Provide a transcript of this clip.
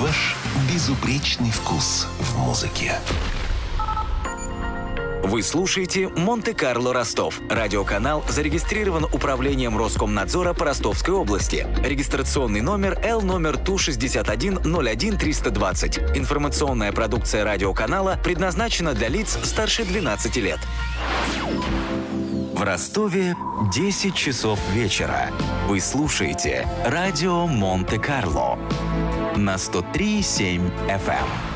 Ваш безупречный вкус в музыке. Вы слушаете «Монте-Карло Ростов». Радиоканал зарегистрирован Управлением Роскомнадзора по Ростовской области. Регистрационный номер Л номер ТУ-61-01-320. Информационная продукция радиоканала предназначена для лиц старше 12 лет. В Ростове 10 часов вечера. Вы слушаете радио «Монте-Карло» на 103,7 FM.